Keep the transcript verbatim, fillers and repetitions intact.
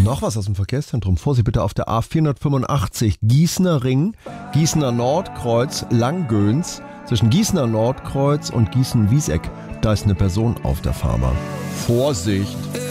Noch was aus dem Verkehrszentrum. Vorsicht bitte auf der A vierhundertfünfundachtzig Gießener Ring, Gießener Nordkreuz, Langgöns. Zwischen Gießener Nordkreuz und Gießen-Wieseck, da ist eine Person auf der Fahrbahn. Vorsicht!